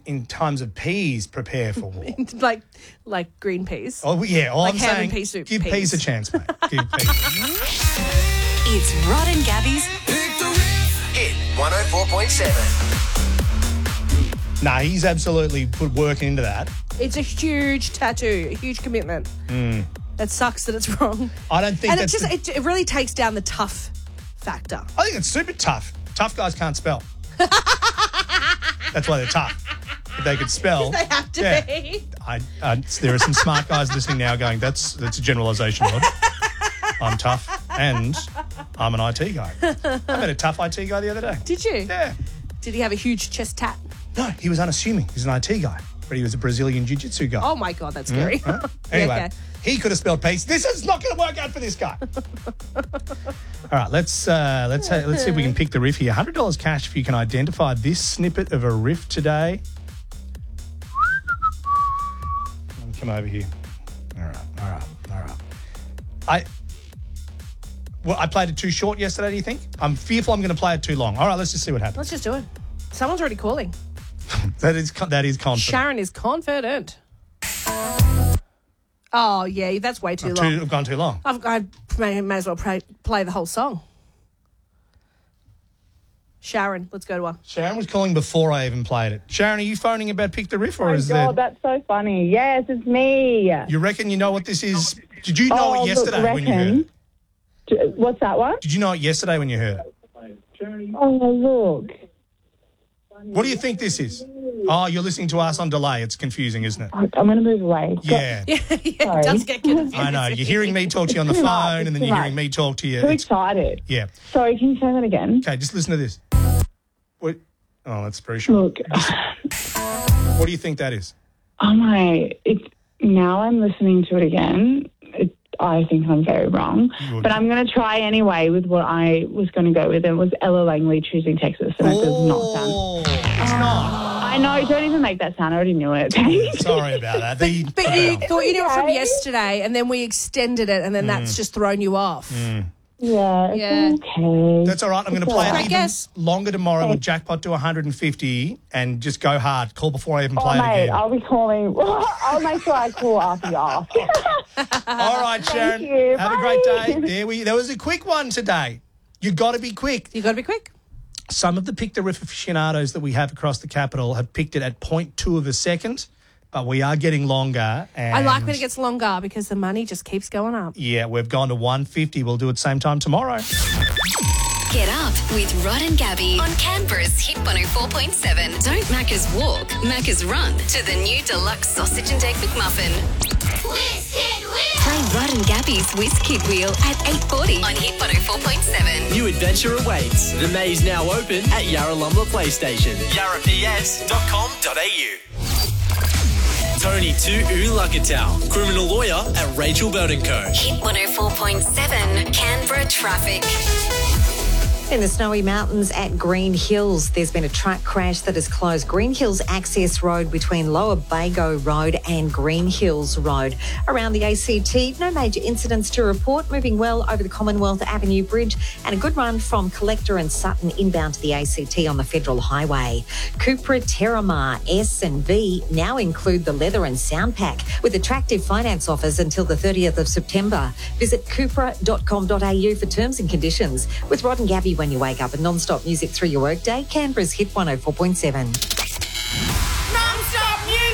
in times of peas, prepare for war. like green peas. Oh, yeah. All Like I'm ham saying, and pea soup give peas. peas a chance, mate. Give peas. It's Rod and Gabby's Hit 104.7. Nah, he's absolutely put work into that. It's a huge tattoo, a huge commitment. It sucks that it's wrong. I don't think And that's... it really takes down the tough factor. I think it's super tough. Tough guys can't spell. That's why they're tough. If they could spell... They have to be. There are some smart guys listening now going, that's a generalisation, Rod. I'm tough and I'm an IT guy. I met a tough IT guy the other day. Did you? Yeah. Did he have a huge chest tat? No, he was unassuming. He's an IT guy, but he was a Brazilian jiu-jitsu guy. Oh, my God, that's scary. Huh? Anyway, okay. he could have spelled peace. This is not going to work out for this guy. All right, let's see if we can pick the riff here. $100 cash if you can identify this snippet of a riff today. Come over here. All right. I played it too short yesterday, do you think? I'm fearful I'm going to play it too long. All right, let's just see what happens. Let's just do it. Someone's already calling. That is confident. Sharon is confident. Oh, yeah, that's way too long. I've gone too long. I may as well play the whole song. Sharon, let's go to her. Sharon was calling before I even played it. Sharon, are you phoning about Pick the Riff, or is Oh, that's so funny. Yes, it's me. You reckon you know what this is? Did you know it yesterday when you heard it? What's that one? Did you know it yesterday when you heard it? Oh, look. What do you think this is? Oh, you're listening to us on delay. It's confusing, isn't it? I'm going to move away. Yeah. It does get confusing. I know. You're hearing me talk to you on the Too much, phone, and then too you're much. hearing me talk to you. Too excited. Yeah. Sorry, can you say that again? Okay, just listen to this. What? Oh, that's very short. Look. What do you think that is? Oh, my. Now I'm listening to it again. I think I'm very wrong. But I'm going to try anyway with what I was going to go with. It was Ella Langley, Choosing Texas. And it does not sound... It's not. I know. Don't even make that sound. I already knew it. Sorry about that. But you thought you knew it from yesterday, and then we extended it, and then that's just thrown you off. Yeah, it's okay. That's all right. I'm going to play I it even guess. longer tomorrow with Jackpot to 150 and just go hard. Call before I even Oh, play it mate, again. I'll be calling. I'll make sure I call after you ask. All right, Sharon. you. Have a great day. There was a quick one today. You got to be quick. You got to be quick. Some of the Pick the Riff aficionados that we have across the capital have picked it at 0.2 of a second, but we are getting longer. And I like when it gets longer because the money just keeps going up. yeah, we've gone to 150. We'll do it same time tomorrow. Get Up with Rod and Gabby on Canberra's Hit 104.7. Don't Macca's walk, Macca's run to the new deluxe sausage and egg McMuffin. Play Rod and Gabby's Whiz Kid Wheel at 8:40 on Hit 104.7. New adventure awaits. The maze now open at Yarralumla PlayStation. yarraps.com.au. Tony to Ulagatal, criminal lawyer at Rachel Burton Co. Hit 104.7 Canberra traffic. In the snowy mountains at Green Hills, there's been a truck crash that has closed Green Hills Access Road between Lower Bago Road and Green Hills Road. Around the ACT, no major incidents to report, moving well over the Commonwealth Avenue Bridge, and a good run from Collector and Sutton inbound to the ACT on the Federal Highway. Cupra Terramar S and V now include the leather and sound pack with attractive finance offers until the 30th of September. Visit cupra.com.au for terms and conditions. With Rod and Gabby when you wake up and non-stop music through your workday, Canberra's Hit 104.7.